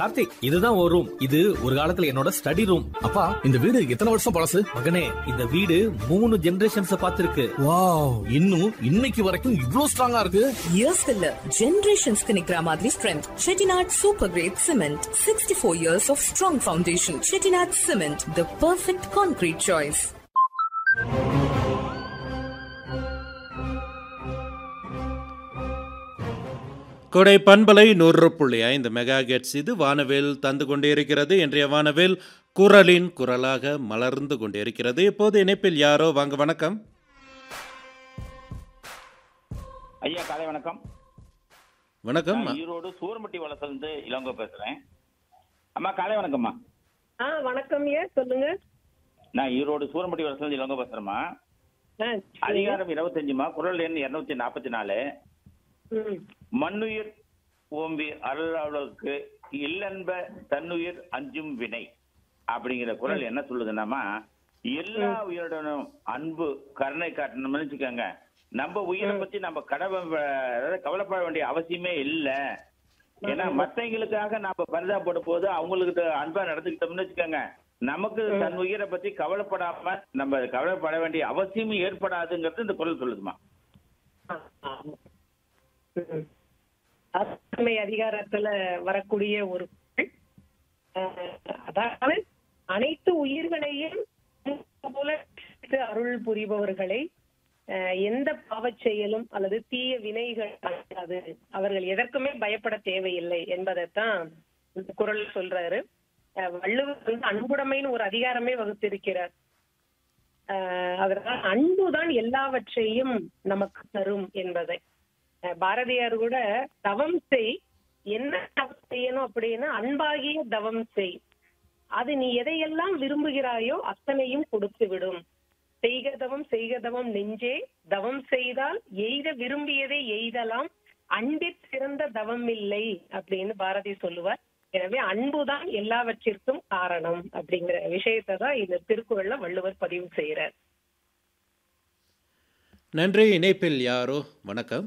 கார்த்திக், இதுதான் ஒரு ரூம். இது ஒரு காலத்துல என்னோட ஸ்டடி ரூம். அப்பா, இந்த வீடு எத்தனை வருஷம் பழசு? மகனே, இந்த வீடு 3 ஜெனரேஷன்ஸ் பார்த்திருக்கு. வாவ், இன்னும் இன்னைக்கு வரைக்கும் இவ்ளோ ஸ்ட்ராங்கா இருக்கு. இயர்ஸ் இல்ல, ஜெனரேஷன்ஸ்க்கு நிக்கிற மாதிரி strength. Chettinad super great cement, 64 years of strong foundation. Chettinad Cement, the perfect concrete choice. கொடை பண்பலை 100.5 மெகா ஹெர்ட்ஸ் இது வானவேல் தந்து கொண்டே இருக்கிறது. இன்றைய வானவேல் குரலின் குரலாக மலர்ந்து கொண்டே இருக்கிறது. இப்போது இணைப்பில் யாரோ வாங்க. வணக்கம் ஐயா, காலை வணக்கம். வணக்கம். நான் ஈரோடு சூரம்பட்டி வளர்ந்து இளங்கோ பேசுறேன். அம்மா, காலை வணக்கம்மா. வணக்கம் ஐயா, சொல்லுங்க. நான் ஈரோடு சூரம்பட்டி வளர்ந்து இளங்கோ பேசுறேம்மா. அதிகாரம் 25மா, குரல் எண் 244. மண்ணுயிர் ஓம்பி அருளாளருக்கு இல்லன்ப தன்னுயிர் அஞ்சும் வினை அப்படிங்கிற குரல் என்ன சொல்லுதுன்னாமா, எல்லா உயிருடனும் அன்பு கருணை காட்டணும்னு வச்சுக்கோங்க. நம்ம உயிரை பத்தி நம்ம கவலைப்பட வேண்டிய அவசியமே இல்லை. ஏன்னா மற்றவங்களுக்காக நம்ம பரிதாபப்படும் போது அவங்களுக்கு அன்பா நடந்துக்கிட்டோம்னு வச்சுக்கோங்க, நமக்கு தன் உயிரை பத்தி கவலைப்படாம நம்ம கவலைப்பட வேண்டிய அவசியமும் ஏற்படாதுங்கிறது இந்த குரல் சொல்லுதுமா. அதிகாரத்துல வரக்கூடிய ஒரு அதாவது அனைத்து உயிர்களையும் போல அருள் புரிபவர்களை எந்த பாவச் செயலும் அல்லது தீய வினைகள் அடையாது, அவர்கள் எதற்குமே பயப்பட தேவையில்லை என்பதைத்தான் இந்த குரல் சொல்றாரு. வள்ளுவர் அன்புடைமைன்னு ஒரு அதிகாரமே வகுத்திருக்கிறார். அதனால அன்புதான் எல்லாவற்றையும் நமக்கு தரும் என்பதை பாரதியார் கூட தவம் செய், என்ன தவம் செய்யணும் அப்படின்னா அன்பாகிய தவம் செய், அது நீ எதையெல்லாம் விரும்புகிறாயோ அத்தனையும் கொடுத்து விடும். செய்க தவம் நெஞ்சே, தவம் செய்தால் எய்த விரும்பியதை எய்தலாம், அன்பிற் சிறந்த தவம் இல்லை அப்படின்னு பாரதி சொல்லுவார். எனவே அன்புதான் எல்லாவற்றிற்கும் காரணம் அப்படிங்கிற விஷயத்தை தான் இந்த திருக்குறள்ல வள்ளுவர் பதிவு செய்யறார். நன்றி. இணைப்பில் யாரோ வணக்கம்.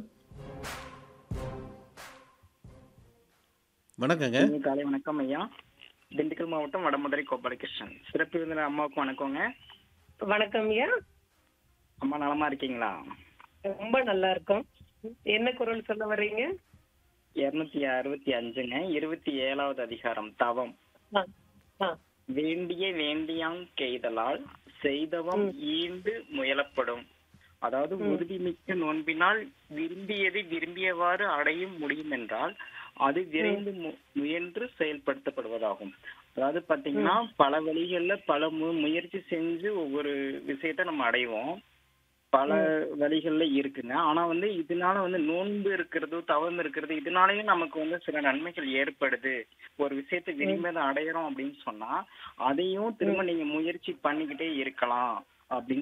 வணக்கங்க. காலை வணக்கம் ஐயா. திண்டுக்கல் மாவட்டம் வடமதுரை கோபாலகிருஷ்ணன். சிறப்பு விருந்தினர் அம்மாவுக்கு வணக்கங்க. வணக்கம் ஐயா. அம்மா நலமா இருக்கீங்களா? ரொம்ப நல்லா இருக்கும். என்ன குரல் சொல்ல வர்றீங்க? 265ங்க, 27வது அதிகாரம் தவம். வேண்டிய வேண்டியாங் கெய்தலால் செய்தவம் ஈண்டு முயலப்படும். அதாவது உறுதிமிக்க நோன்பினால் விரும்பியதை விரும்பியவாறு அடையும் முடியும் என்றால் அது விரைந்து முயன்று செயல்படுத்தப்படுவதாகும். அதாவது பாத்தீங்கன்னா பல வழிகள்ல பல முயற்சி செஞ்சு ஒவ்வொரு விஷயத்த நம்ம அடைவோம். பல வழிகள்ல இருக்குங்க. ஆனா இதனால நோன்பு இருக்கிறது, தவம் இருக்கிறது, இதனாலயும் நமக்கு சில நன்மைகள் ஏற்படுது. ஒரு விஷயத்த விரும்பி அடையறோம் அப்படின்னு சொன்னா அதையும் திரும்ப நீங்க முயற்சி பண்ணிக்கிட்டே இருக்கலாம் அப்படின்னு